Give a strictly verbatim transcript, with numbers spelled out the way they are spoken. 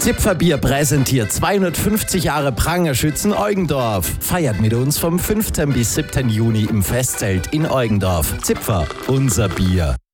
Zipferbier präsentiert zweihundertfünfzig Jahre Prangerschützen Eugendorf. Feiert mit uns vom fünften bis siebten Juni im Festzelt in Eugendorf. Zipfer, unser Bier.